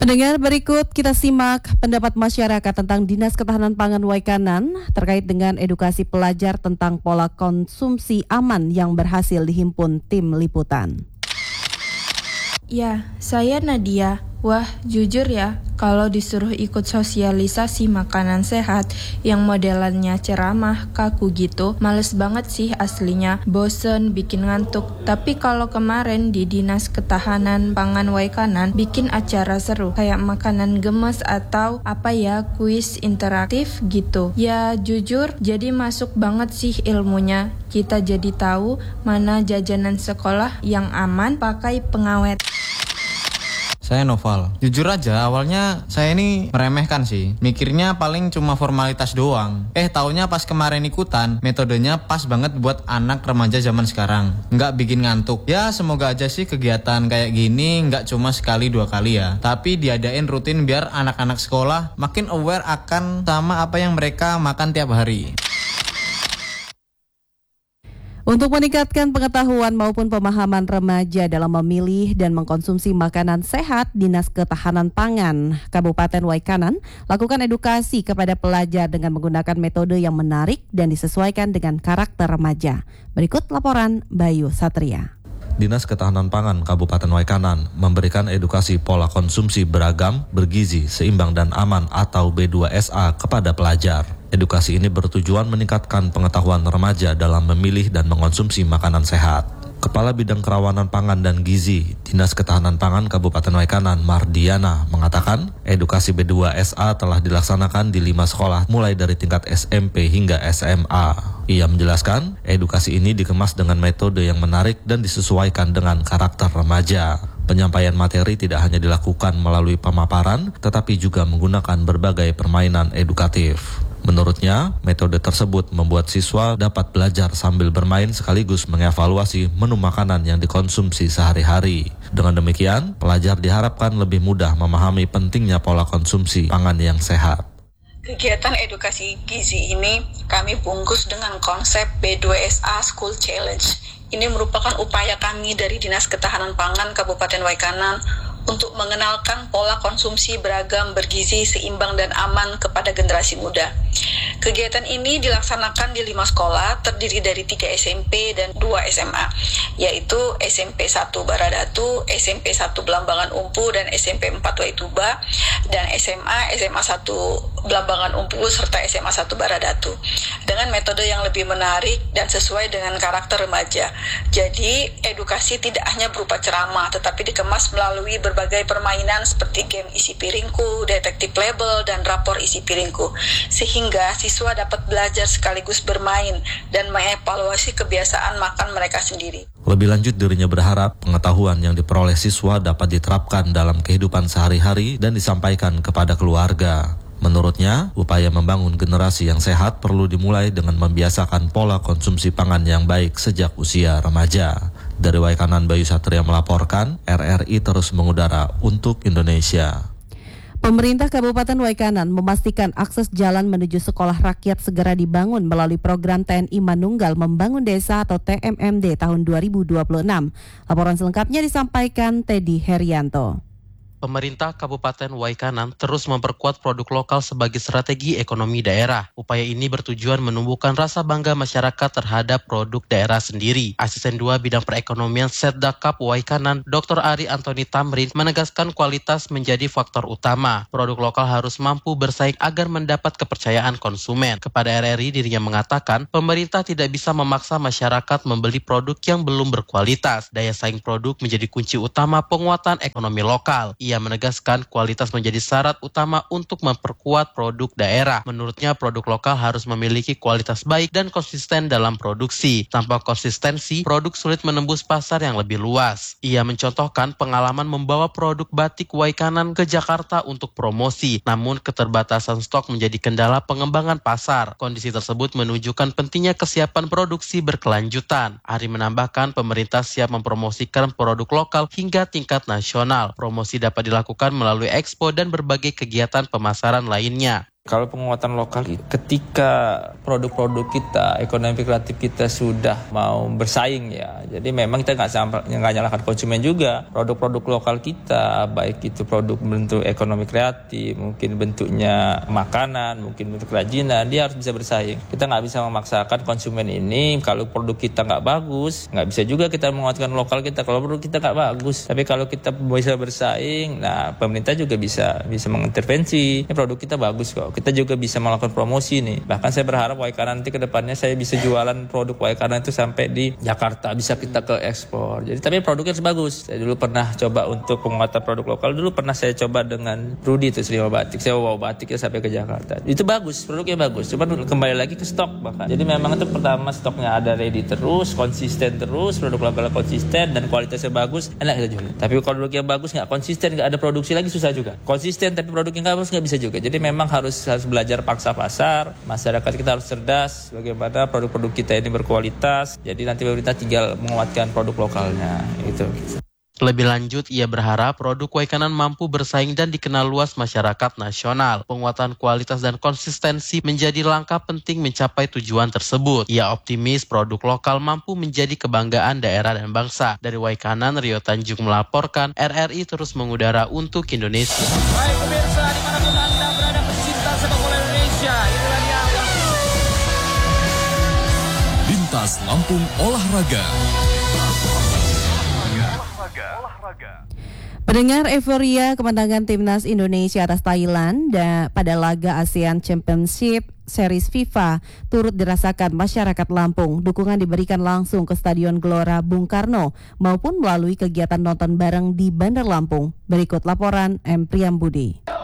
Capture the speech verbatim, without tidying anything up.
Pendengar, berikut kita simak pendapat masyarakat tentang Dinas Ketahanan Pangan Waikanan terkait dengan edukasi pelajar tentang pola konsumsi aman yang berhasil dihimpun tim liputan. Ya, saya Nadia. Wah, jujur ya, kalau disuruh ikut sosialisasi makanan sehat yang modelannya ceramah, kaku gitu, males banget sih aslinya, bosen, bikin ngantuk. Tapi kalau kemarin di Dinas Ketahanan Pangan Waikanan bikin acara seru, kayak makanan gemes atau apa ya, kuis interaktif gitu. Ya jujur, jadi masuk banget sih ilmunya. Kita jadi tahu mana jajanan sekolah yang aman pakai pengawet. Saya Noval. Jujur aja awalnya saya ini meremehkan sih. Mikirnya paling cuma formalitas doang. Eh taunya pas kemarin ikutan, metodenya pas banget buat anak remaja zaman sekarang. Nggak bikin ngantuk. Ya semoga aja sih kegiatan kayak gini nggak cuma sekali dua kali ya. Tapi diadain rutin biar anak-anak sekolah makin aware akan sama apa yang mereka makan tiap hari. Untuk meningkatkan pengetahuan maupun pemahaman remaja dalam memilih dan mengkonsumsi makanan sehat, Dinas Ketahanan Pangan Kabupaten Waikanan lakukan edukasi kepada pelajar dengan menggunakan metode yang menarik dan disesuaikan dengan karakter remaja. Berikut laporan Bayu Satria. Dinas Ketahanan Pangan Kabupaten Waikanan memberikan edukasi pola konsumsi beragam, bergizi, seimbang dan aman atau B dua S A kepada pelajar. Edukasi ini bertujuan meningkatkan pengetahuan remaja dalam memilih dan mengonsumsi makanan sehat. Kepala Bidang Kerawanan Pangan dan Gizi Dinas Ketahanan Pangan Kabupaten Waikanan, Mardiana, mengatakan edukasi B dua S A telah dilaksanakan di lima sekolah mulai dari tingkat S M P hingga S M A. Ia menjelaskan edukasi ini dikemas dengan metode yang menarik dan disesuaikan dengan karakter remaja. Penyampaian materi tidak hanya dilakukan melalui pemaparan, tetapi juga menggunakan berbagai permainan edukatif. Menurutnya, metode tersebut membuat siswa dapat belajar sambil bermain sekaligus mengevaluasi menu makanan yang dikonsumsi sehari-hari. Dengan demikian, pelajar diharapkan lebih mudah memahami pentingnya pola konsumsi pangan yang sehat. Kegiatan edukasi gizi ini kami bungkus dengan konsep B dua S A School Challenge. Ini merupakan upaya kami dari Dinas Ketahanan Pangan Kabupaten Waikanan untuk mengenalkan pola konsumsi beragam, bergizi, seimbang, dan aman kepada generasi muda. Kegiatan ini dilaksanakan di lima sekolah, terdiri dari tiga S M P dan dua S M A, yaitu S M P satu Baradatu, S M P satu Belambangan Umpu, dan S M P empat Waituba, dan S M A, S M A satu Belambangan Umpu, serta S M A satu Baradatu, dengan metode yang lebih menarik dan sesuai dengan karakter remaja. Jadi, edukasi tidak hanya berupa ceramah, tetapi dikemas melalui berbagai permainan seperti game isi piringku, detektif label, dan rapor isi piringku, sehingga siswa dapat belajar sekaligus bermain dan mengevaluasi kebiasaan makan mereka sendiri. Lebih lanjut, dirinya berharap pengetahuan yang diperoleh siswa dapat diterapkan dalam kehidupan sehari-hari dan disampaikan kepada keluarga. Menurutnya, upaya membangun generasi yang sehat perlu dimulai dengan membiasakan pola konsumsi pangan yang baik sejak usia remaja. Dari Waikanan, Bayu Satria melaporkan, R R I terus mengudara untuk Indonesia. Pemerintah Kabupaten Waikanan memastikan akses jalan menuju sekolah rakyat segera dibangun melalui program T N I Manunggal Membangun Desa atau T M M D tahun dua ribu dua puluh enam. Laporan selengkapnya disampaikan Teddy Herianto. Pemerintah Kabupaten Waikanan terus memperkuat produk lokal sebagai strategi ekonomi daerah. Upaya ini bertujuan menumbuhkan rasa bangga masyarakat terhadap produk daerah sendiri. Asisten dua Bidang Perekonomian Setdakap Waikanan, Doktor Ari Antoni Tamrin, menegaskan kualitas menjadi faktor utama. Produk lokal harus mampu bersaing agar mendapat kepercayaan konsumen. Kepada R R I, dirinya mengatakan, pemerintah tidak bisa memaksa masyarakat membeli produk yang belum berkualitas. Daya saing produk menjadi kunci utama penguatan ekonomi lokal. Ia menegaskan kualitas menjadi syarat utama untuk memperkuat produk daerah. Menurutnya, produk lokal harus memiliki kualitas baik dan konsisten dalam produksi. Tanpa konsistensi, produk sulit menembus pasar yang lebih luas. Ia mencontohkan pengalaman membawa produk batik Waikanan ke Jakarta untuk promosi, namun keterbatasan stok menjadi kendala pengembangan pasar. Kondisi tersebut menunjukkan pentingnya kesiapan produksi berkelanjutan. Ari menambahkan, pemerintah siap mempromosikan produk lokal hingga tingkat nasional. Promosi dapat dilakukan melalui ekspo dan berbagai kegiatan pemasaran lainnya. Kalau penguatan lokal, ketika produk-produk kita, ekonomi kreatif kita sudah mau bersaing ya, jadi memang kita nggak nggak nyalahkan konsumen juga. Produk-produk lokal kita, baik itu produk bentuk ekonomi kreatif, mungkin bentuknya makanan, mungkin bentuk kerajinan, dia harus bisa bersaing. Kita nggak bisa memaksakan konsumen ini kalau produk kita nggak bagus, nggak bisa juga kita menguatkan lokal kita kalau produk kita nggak bagus. Tapi kalau kita bisa bersaing, nah pemerintah juga bisa bisa mengintervensi. Ini produk kita bagus kok. Kita juga bisa melakukan promosi nih. Bahkan saya berharap Waikanan nanti ke depannya saya bisa jualan produk Waikanan itu sampai di Jakarta, bisa kita ke ekspor. Jadi tapi produknya harus bagus. Saya dulu pernah coba untuk penguatan produk lokal, dulu pernah saya coba dengan Rudy itu Sri Batik. Saya bawa batiknya sampai ke Jakarta. Itu bagus, produknya bagus. Cuman kembali lagi ke stok bahkan. Jadi memang itu pertama stoknya ada ready terus, konsisten terus, produk lokal konsisten dan kualitasnya bagus, enak kita jual. Tapi kalau produknya bagus nggak konsisten, nggak ada produksi lagi susah juga. Konsisten tapi produknya nggak bagus nggak bisa juga. Jadi memang harus harus belajar paksa pasar. Masyarakat kita harus cerdas bagaimana produk-produk kita ini berkualitas. Jadi nanti pemerintah tinggal menguatkan produk lokalnya gitu. Lebih lanjut, ia berharap produk Waikanan mampu bersaing dan dikenal luas masyarakat nasional. Penguatan kualitas dan konsistensi menjadi langkah penting mencapai tujuan tersebut. Ia optimis produk lokal mampu menjadi kebanggaan daerah dan bangsa. Dari Waikanan, Rio Tanjung melaporkan, R R I terus mengudara untuk Indonesia. Baik pemirsa, dimanapun Anda berada pecinta sepak bola Indonesia, inilah dia Lintas Lampung Olahraga. Pendengar, euforia kemenangan timnas Indonesia atas Thailand da, pada laga ASEAN Championship Series FIFA turut dirasakan masyarakat Lampung. Dukungan diberikan langsung ke Stadion Gelora Bung Karno maupun melalui kegiatan nonton bareng di Bandar Lampung. Berikut laporan M. Priyambudi.